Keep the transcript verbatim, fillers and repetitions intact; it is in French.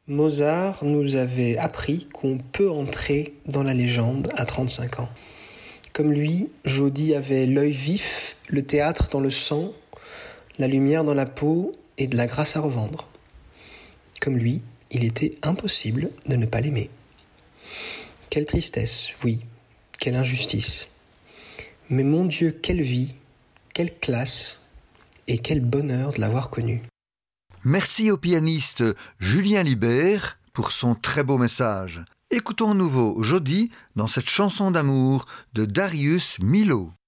Mozart nous avait appris qu'on peut entrer dans la légende à trente-cinq ans. Comme lui, Jody avait l'œil vif, le théâtre dans le sang, la lumière dans la peau et de la grâce à revendre. Comme lui, il était impossible de ne pas l'aimer. Quelle tristesse, oui, quelle injustice. Mais mon Dieu, quelle vie, quelle classe et quel bonheur de l'avoir connu. Merci au pianiste Julien Libert pour son très beau message. Écoutons à nouveau Jody dans cette chanson d'amour de Darius Milhaud.